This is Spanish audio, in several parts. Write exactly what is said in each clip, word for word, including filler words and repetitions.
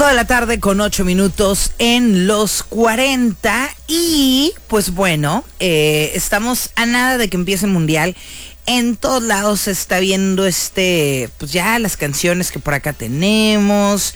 cinco de la tarde con ocho minutos en los cuarenta y pues bueno, eh, estamos a nada de que empiece el mundial. En todos lados se está viendo este, pues ya las canciones que por acá tenemos,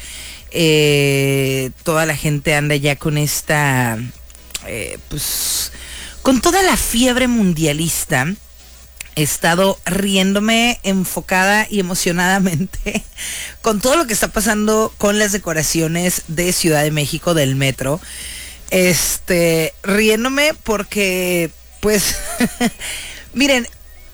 eh, toda la gente anda ya con esta, eh, pues con toda la fiebre mundialista. He estado riéndome enfocada y emocionadamente con todo lo que está pasando con las decoraciones de Ciudad de México del metro. Este, riéndome porque, pues, miren,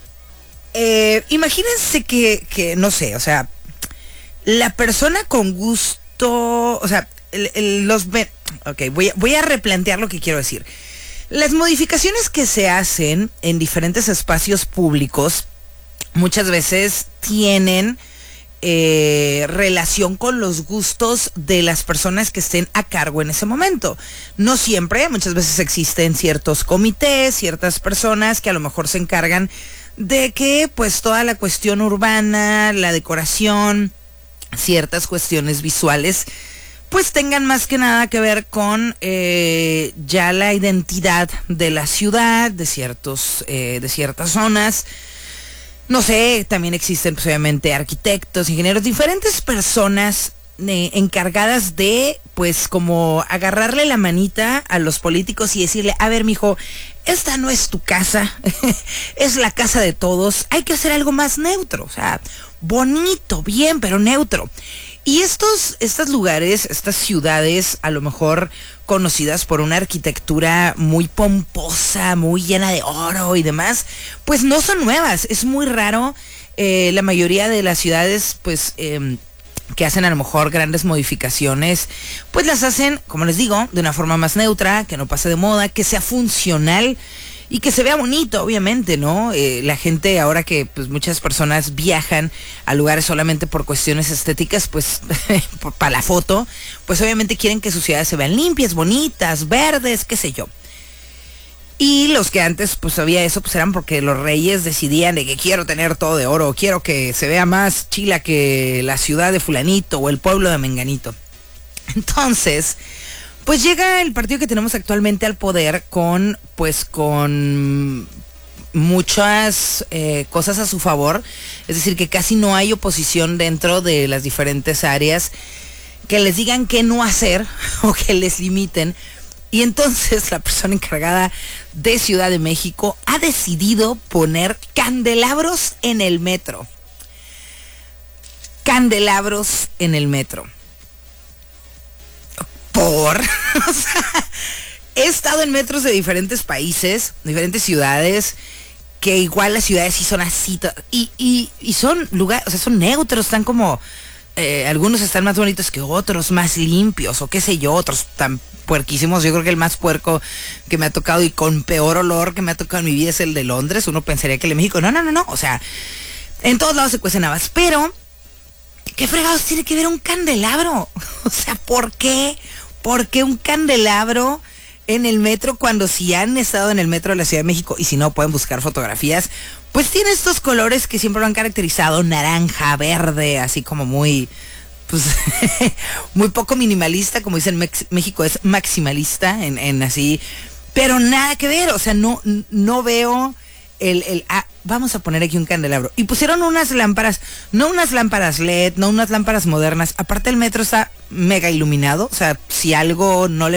eh, imagínense que, que, no sé, o sea, la persona con gusto, o sea, el, el, los... Ok, voy a, voy a replantear lo que quiero decir. Las modificaciones que se hacen en diferentes espacios públicos muchas veces tienen eh, relación con los gustos de las personas que estén a cargo en ese momento. No siempre, muchas veces existen ciertos comités, ciertas personas que a lo mejor se encargan de que pues toda la cuestión urbana, la decoración, ciertas cuestiones visuales pues tengan más que nada que ver con eh, ya la identidad de la ciudad, de ciertos, eh, de ciertas zonas. No sé, también existen pues, obviamente arquitectos, ingenieros, diferentes personas eh, encargadas de pues como agarrarle la manita a los políticos y decirle, a ver mijo, esta no es tu casa, es la casa de todos, hay que hacer algo más neutro, o sea, bonito, bien, pero neutro. Y estos, estos lugares, estas ciudades, a lo mejor conocidas por una arquitectura muy pomposa, muy llena de oro y demás, pues no son nuevas. Es muy raro, eh, la mayoría de las ciudades, pues, eh, que hacen a lo mejor grandes modificaciones, pues las hacen, como les digo, de una forma más neutra, que no pase de moda, que sea funcional y que se vea bonito, obviamente, ¿no? Eh, la gente, ahora que pues muchas personas viajan a lugares solamente por cuestiones estéticas, pues para la foto, pues obviamente quieren que sus ciudades se vean limpias, bonitas, verdes, qué sé yo. Y los que antes pues había eso, pues eran porque los reyes decidían de que quiero tener todo de oro, quiero que se vea más chila que la ciudad de fulanito o el pueblo de menganito. Entonces, pues llega el partido que tenemos actualmente al poder con, pues con muchas eh, cosas a su favor. Es decir, que casi no hay oposición dentro de las diferentes áreas que les digan qué no hacer o que les limiten. Y entonces la persona encargada de Ciudad de México ha decidido poner candelabros en el metro. Candelabros en el metro. Por, o sea, he estado en metros de diferentes países, diferentes ciudades, que igual las ciudades sí son así, y, y, y son lugares, o sea, son neutros, están como, eh, algunos están más bonitos que otros, más limpios, o qué sé yo, otros tan puerquísimos. Yo creo que el más puerco que me ha tocado y con peor olor que me ha tocado en mi vida es el de Londres. Uno pensaría que el de México, no, no, no, no, o sea, en todos lados se cuecen habas, pero ¿qué fregados tiene que ver un candelabro? O sea, ¿por qué? ¿Por qué un candelabro en el metro cuando si han estado en el metro de la Ciudad de México y si no pueden buscar fotografías? Pues tiene estos colores que siempre lo han caracterizado, naranja, verde, así como muy, pues, muy poco minimalista, como dicen, Mex- México es maximalista en, en así, pero nada que ver, o sea, no, no veo el, el ah, vamos a poner aquí un candelabro. Y pusieron unas lámparas, no unas lámparas L E D, no unas lámparas modernas. Aparte el metro está mega iluminado, o sea, si algo no le